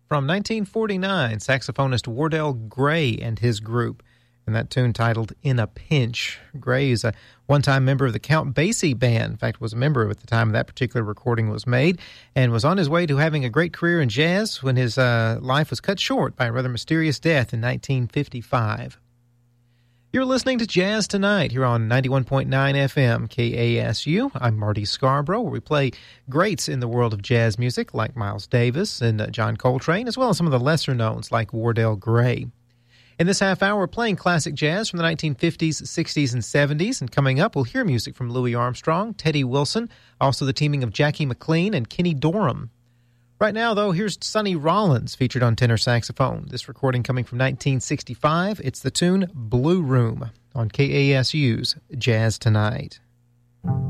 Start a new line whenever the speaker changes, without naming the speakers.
from 1949, saxophonist Wardell Gray and his group, and that tune titled In a Pinch. Gray is a one-time member of the Count Basie Band. In fact, was a member at the time that particular recording was made, and was on his way to having a great career in jazz when his life was cut short by a rather mysterious death in 1955. You're listening to Jazz Tonight here on 91.9 FM KASU. I'm Marty Scarborough, where we play greats in the world of jazz music like Miles Davis and John Coltrane, as well as some of the lesser knowns like Wardell Gray. In this half hour, we're playing classic jazz from the 1950s, 60s, and 70s. And coming up, we'll hear music from Louis Armstrong, Teddy Wilson, also the teaming of Jackie McLean and Kenny Dorham. Right now, though, here's Sonny Rollins featured on tenor saxophone. This recording coming from 1965. It's the tune Blue Room on KASU's Jazz Tonight.